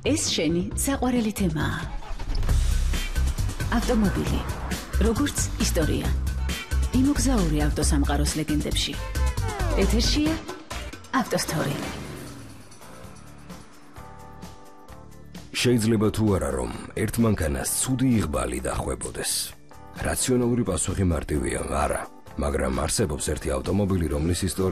ეს შენი საყვარელი თემაა. ავტომობილი, როგორც ისტორია. იმოგზაური ავტოსამყაროს ლეგენდებში. ეთერშია ავტოსტორი. შეიძლება თუ არა რომ ერთ მანქანას ცუდი იღბალი დახვებოდეს. რაციონალური პასუხი მარტივია, არა, მაგრამ არსებობს ერთი ავტომობილი, რომლის ისტორია